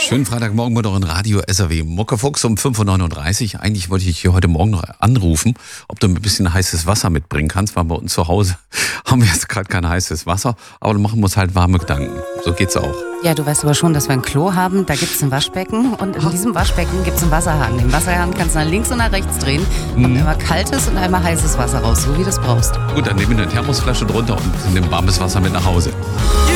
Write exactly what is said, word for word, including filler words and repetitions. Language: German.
Schönen Freitagmorgen mit euren Radio S R W. Muckefuchs um fünf Uhr neununddreißig. Eigentlich wollte ich dich hier heute Morgen noch anrufen, ob du ein bisschen heißes Wasser mitbringen kannst, weil bei uns zu Hause haben wir jetzt gerade kein heißes Wasser, aber dann machen wir uns halt warme Gedanken. So geht's auch. Ja, du weißt aber schon, dass wir ein Klo haben, da gibt's ein Waschbecken und in diesem Waschbecken gibt's einen Wasserhahn. Den Wasserhahn kannst du nach links und nach rechts drehen. Kommt Mhm. einmal kaltes und einmal heißes Wasser raus, so wie du es brauchst. Gut, dann nehmen wir eine Thermosflasche drunter und nehmen warmes Wasser mit nach Hause. You